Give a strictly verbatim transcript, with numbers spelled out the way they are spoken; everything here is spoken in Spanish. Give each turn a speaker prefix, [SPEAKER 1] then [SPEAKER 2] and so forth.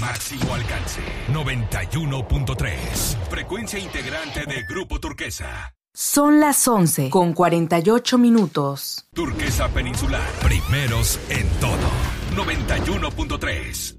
[SPEAKER 1] Máximo alcance. noventa y uno punto tres. Frecuencia integrante de Grupo Turquesa.
[SPEAKER 2] Son las once con cuarenta y ocho minutos.
[SPEAKER 1] Turquesa Peninsular. Primeros en todo. noventa y uno punto tres.